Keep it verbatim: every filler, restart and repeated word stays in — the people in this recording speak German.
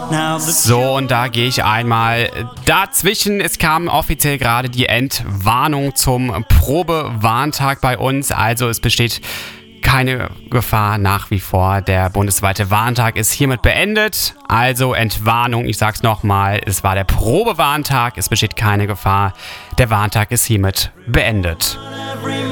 So, und da gehe ich einmal dazwischen. Es kam offiziell gerade die Entwarnung zum Probewarntag bei uns. Also es besteht keine Gefahr nach wie vor. Der bundesweite Warntag ist hiermit beendet. Also Entwarnung, ich sag's nochmal, es war der Probewarntag. Es besteht keine Gefahr. Der Warntag ist hiermit beendet.